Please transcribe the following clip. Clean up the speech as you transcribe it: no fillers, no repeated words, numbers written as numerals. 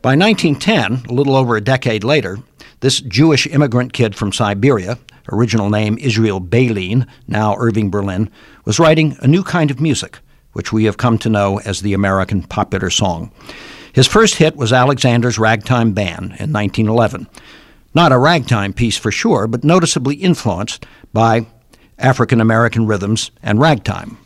By 1910, a little over a decade later, this Jewish immigrant kid from Siberia, original name Israel Baleen, now Irving Berlin, was writing a new kind of music, which we have come to know as the American popular song. His first hit was Alexander's Ragtime Band in 1911. Not a ragtime piece for sure, but noticeably influenced by African American rhythms and ragtime.